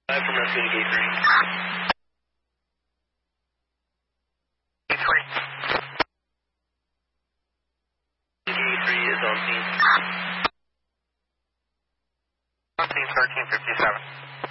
From Rescue to Gate 3. Gate 3. Gate 3 is on scene. On scene 1357.